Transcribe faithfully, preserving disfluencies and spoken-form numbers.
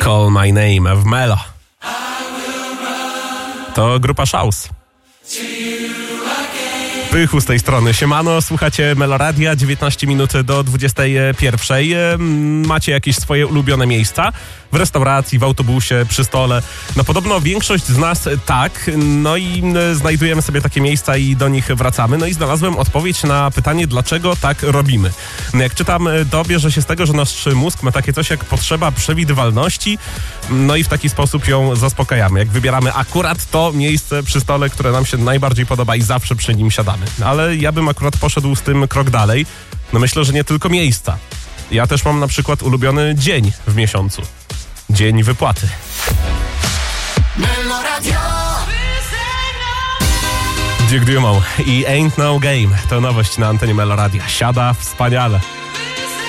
Call My Name w Melo. To grupa Szaus. Pychu z tej strony. Siemano, słuchacie Meloradia, dziewiętnaście minut do dwudziestej pierwszej. Macie jakieś swoje ulubione miejsca? W restauracji, w autobusie, przy stole. No podobno większość z nas tak. No i znajdujemy sobie takie miejsca i do nich wracamy. No i znalazłem odpowiedź na pytanie, dlaczego tak robimy. Jak czytam, to bierze się z tego, że nasz mózg ma takie coś jak potrzeba przewidywalności. No i w taki sposób ją zaspokajamy. Jak wybieramy akurat to miejsce przy stole, które nam się najbardziej podoba i zawsze przy nim siadamy. Ale ja bym akurat poszedł z tym krok dalej. No myślę, że nie tylko miejsca. Ja też mam na przykład ulubiony dzień w miesiącu. Dzień wypłaty. Duke Dumont i Ain't No Game to nowość na antenie Meloradia. Siada wspaniale.